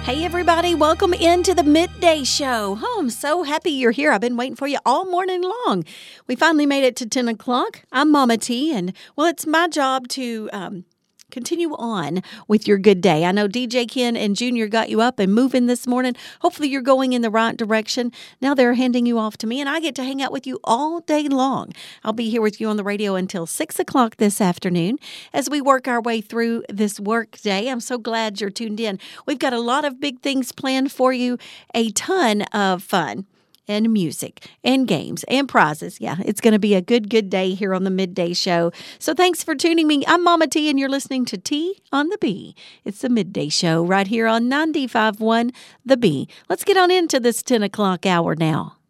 Hey, everybody, welcome into the Midday Show. Oh, I'm so happy you're here. I've been waiting for you all morning long. We finally made it to 10 o'clock. I'm Mama T, and, well, it's my job to continue on with your good day. I know DJ Ken and Junior got you up and moving this morning. Hopefully you're going in the right direction. Now they're handing you off to me, and I get to hang out with you all day long. I'll be here with you on the radio until 6 o'clock this afternoon as we work our way through this work day. I'm so glad you're tuned in. We've got a lot of big things planned for you, a ton of fun and music and games and prizes. Yeah, it's going to be a good day here on the Midday Show. So thanks for tuning me. I'm Mama T, and you're listening to T on the B. It's the Midday Show right here on 95.1 The B. Let's get on into this 10 o'clock hour now.